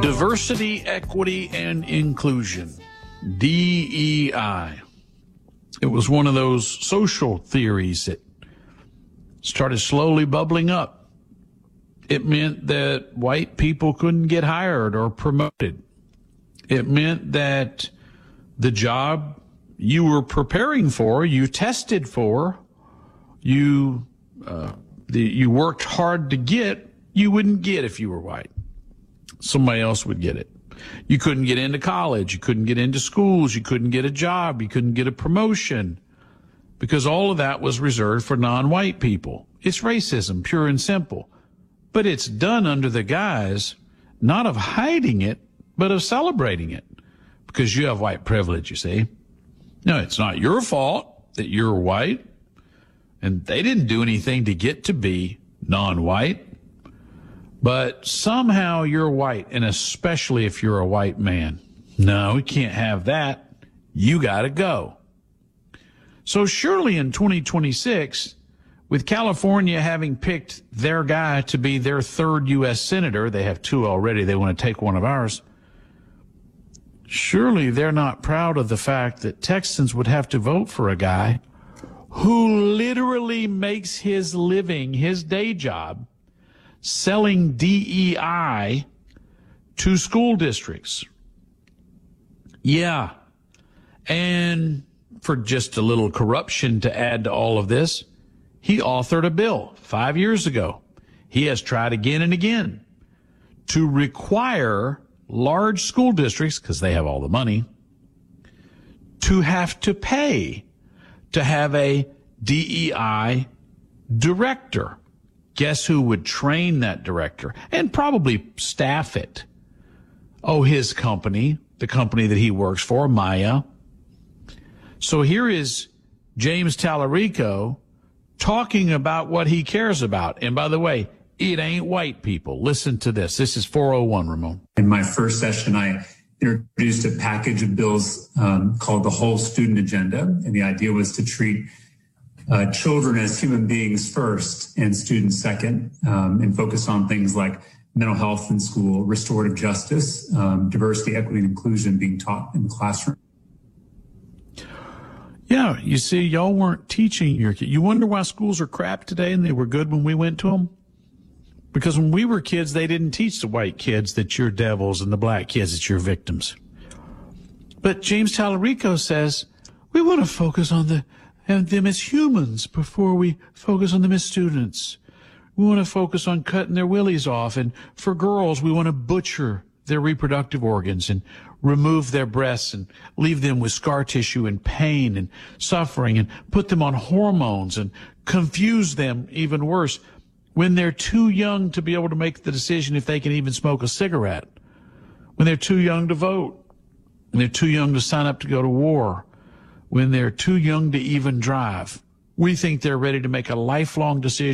Diversity, equity, and inclusion, DEI. It was one of those social theories that started slowly bubbling up. It meant that white people couldn't get hired or promoted. It meant that the job you were preparing for, you tested for, you worked hard to get, you wouldn't get if you were white. Somebody else would get it. You couldn't get into college. You couldn't get into schools. You couldn't get a job. You couldn't get a promotion because all of that was reserved for non-white people. It's racism, pure and simple. But it's done under the guise not of hiding it, but of celebrating it because you have white privilege, you see. No, it's not your fault that you're white, and they didn't do anything to get to be non-white. But somehow you're white, and especially if you're a white man. No, we can't have that. You got to go. So surely in 2026, with California having picked their guy to be their third U.S. senator, they have two already, they want to take one of ours, surely they're not proud of the fact that Texans would have to vote for a guy who literally makes his living, his day job, selling DEI to school districts. Yeah. And for just a little corruption to add to all of this, he authored a bill 5 years ago. He has tried again and again to require large school districts, because they have all the money, to have to pay to have a DEI director. Guess who would train that director and probably staff it? Oh, his company, the company that he works for, Maya. So here is James Tallarico talking about what he cares about. And by the way, it ain't white people. Listen to this. This is 401, Ramon. In my first session, I introduced a package of bills called the Whole Student Agenda. And the idea was to treat children as human beings first and students second, and focus on things like mental health in school, restorative justice, diversity, equity, and inclusion being taught in the classroom. Yeah, you see, y'all weren't teaching your kids. You wonder why schools are crap today and they were good when we went to them? Because when we were kids, they didn't teach the white kids that you're devils and the black kids that you're victims. But James Tallarico says, we want to focus on them as humans before we focus on them as students. We want to focus on cutting their willies off. And for girls, we want to butcher their reproductive organs and remove their breasts and leave them with scar tissue and pain and suffering and put them on hormones and confuse them even worse when they're too young to be able to make the decision if they can even smoke a cigarette, when they're too young to vote, when they're too young to sign up to go to war, when they're too young to even drive. We think they're ready to make a lifelong decision